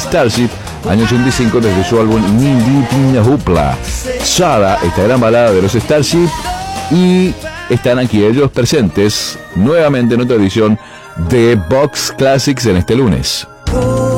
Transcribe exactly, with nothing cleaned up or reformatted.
Starship, año ochenta y cinco, desde su álbum Nindi Piña Hupla. Sara, esta gran balada de los Starship, y están aquí ellos presentes nuevamente en otra edición de Vox Classics en este lunes.